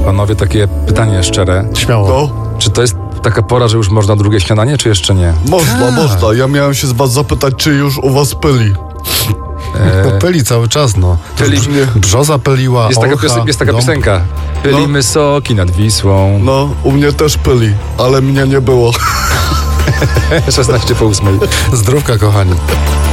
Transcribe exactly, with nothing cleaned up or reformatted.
Panowie, takie pytanie szczere. Śmiało. No, Czy to jest taka pora, że już można drugie śniadanie, czy jeszcze nie? można, Tak. można. Ja miałem się z was zapytać, czy już u was pyli. No pyli cały czas, no. Pyli- Brz- Brzoza pyliła, Jest taka, olcha, pios- jest taka dąb. piosenka. Pylimy soki nad Wisłą. No, u mnie też pyli, ale mnie nie było. szesnaście po ósmej. Zdrówka, kochani.